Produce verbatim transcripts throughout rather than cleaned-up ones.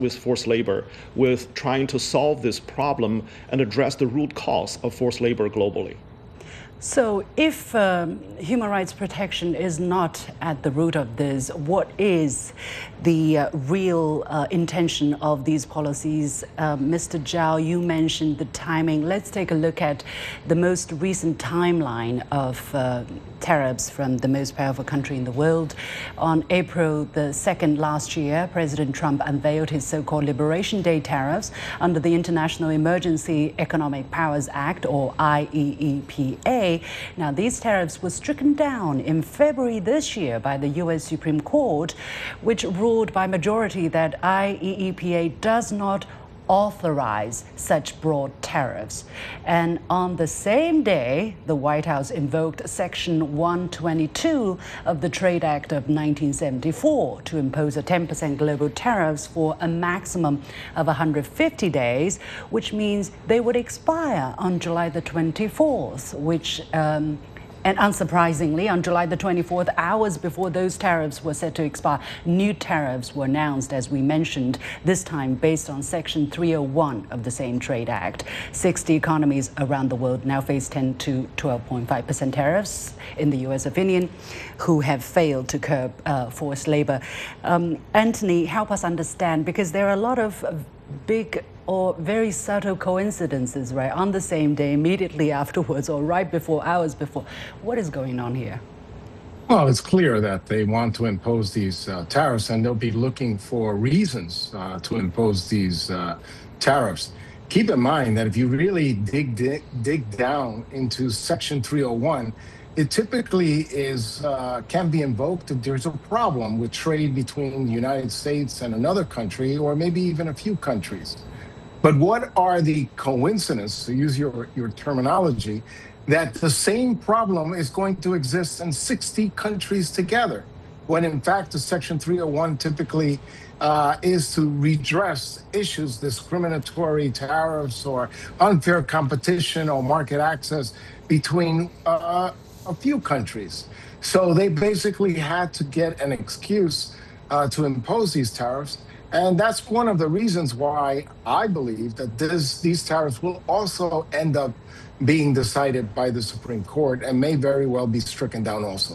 with forced labor, with trying to solve this problem and address the root cause of forced labor globally. So if um, human rights protection is not at the root of this, what is the uh, real uh, intention of these policies? Uh, Mister Zhao, you mentioned the timing. Let's take a look at the most recent timeline of uh, tariffs from the most powerful country in the world. On April the second last year, President Trump unveiled his so-called Liberation Day tariffs under the International Emergency Economic Powers Act, or I E E P A. Now, these tariffs were stricken down in February this year by the U S Supreme Court, which ruled by majority that I E E P A does not authorize such broad tariffs. And on the same day, the White House invoked Section one twenty-two of the Trade Act of nineteen seventy-four to impose a ten percent global tariffs for a maximum of one hundred fifty days, which means they would expire on July the twenty-fourth, which um, And unsurprisingly, on July the twenty-fourth, hours before those tariffs were set to expire, new tariffs were announced, as we mentioned, this time based on Section three oh one of the same Trade Act. sixty economies around the world now face ten to twelve point five percent tariffs in the U S opinion, who have failed to curb uh, forced labor. Um, Anthony, help us understand, because there are a lot of big or very subtle coincidences, right, on the same day, immediately afterwards, or right before, hours before. What is going on here? Well, it's clear that they want to impose these uh, tariffs, and they'll be looking for reasons uh, to impose these uh, tariffs. Keep in mind that if you really dig, dig, dig down into Section three oh one, it typically is uh, can be invoked if there's a problem with trade between the United States and another country, or maybe even a few countries. But what are the coincidences, to use your, your terminology, that the same problem is going to exist in sixty countries together, when in fact the Section three oh one typically uh, is to redress issues, discriminatory tariffs or unfair competition or market access between uh, a few countries. So they basically had to get an excuse uh, to impose these tariffs. And that's one of the reasons why I believe that this, these tariffs will also end up being decided by the Supreme Court and may very well be stricken down also.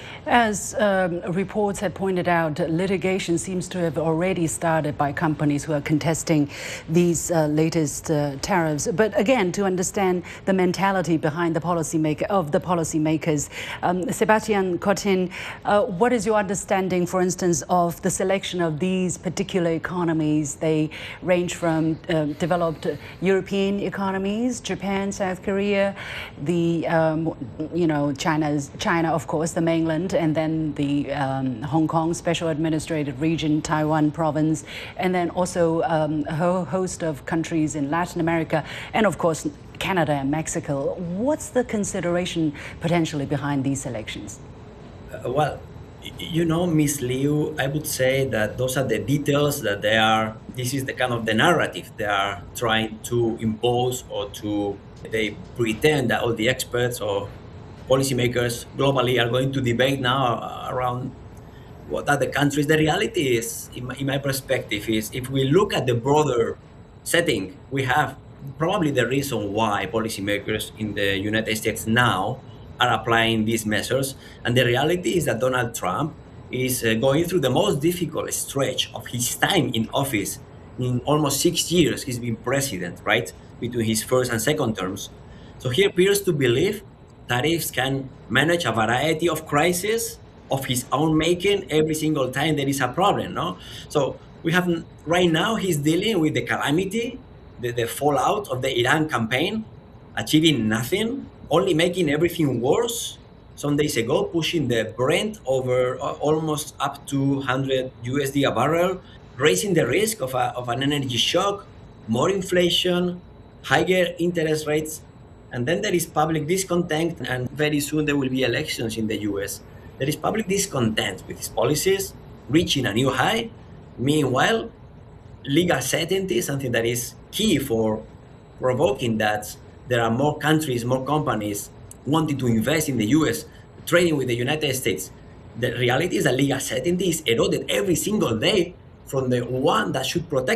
As um, reports had pointed out, litigation seems to have already started by companies who are contesting these uh, latest uh, tariffs. But again, to understand the mentality behind the policymaker of the policymakers, um, Sebastian Cotin, uh, what is your understanding, for instance, of the selection of these particular economies? They range from uh, developed European economies, Japan, South Korea, the um, you know China's China, of course, the mainland, and then the um, Hong Kong Special Administrative Region, Taiwan Province, and then also um, a whole host of countries in Latin America, and of course Canada and Mexico. What's the consideration potentially behind these selections? Uh, well, you know, Miss Liu, I would say that those are the details that they are, this is the kind of the narrative they are trying to impose, or to, they pretend that all the experts or policymakers globally are going to debate now around what are the countries. The reality is, in my, in my perspective, is if we look at the broader setting, we have probably the reason why policymakers in the United States now are applying these measures. And the reality is that Donald Trump is uh, going through the most difficult stretch of his time in office. In almost six years, he's been president, right? Between his first and second terms. So he appears to believe tariffs can manage a variety of crises of his own making every single time there is a problem, no? So we have, right now, he's dealing with the calamity, the, the fallout of the Iran campaign, achieving nothing, only making everything worse. Some days ago, pushing the Brent over uh, almost up to one hundred U S D a barrel, raising the risk of, a, of an energy shock, more inflation, higher interest rates. And then there is public discontent, and very soon there will be elections in the U S. There is public discontent with his policies, reaching a new high. Meanwhile, legal certainty, something that is key for provoking that there are more countries, more companies wanting to invest in the U S, trading with the United States. The reality is that legal certainty is eroded every single day from the one that should protect